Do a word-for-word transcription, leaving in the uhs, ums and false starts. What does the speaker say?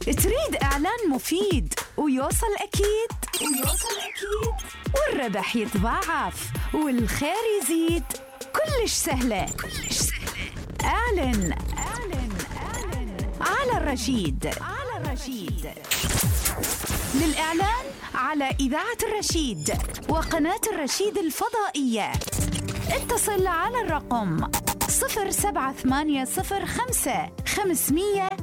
تريد إعلان مفيد ويوصل أكيد ويوصل أكيد والربح يتضاعف والخير يزيد. كلش سهلة كلش سهلة. أعلن أعلن أعلن على الرشيد على الرشيد. للإعلان على إذاعة الرشيد وقناة الرشيد الفضائية اتصل على الرقم صفر سبعة ثمانية صفر خمسة خمسمية